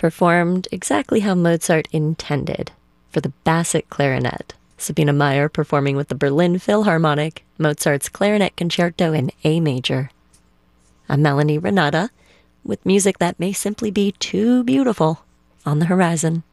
performed exactly how Mozart intended for the Bassett clarinet. Sabine Meyer performing with the Berlin Philharmonic, Mozart's Clarinet Concerto in A major. I'm Melanie Renata, with music that may simply be too beautiful on the horizon.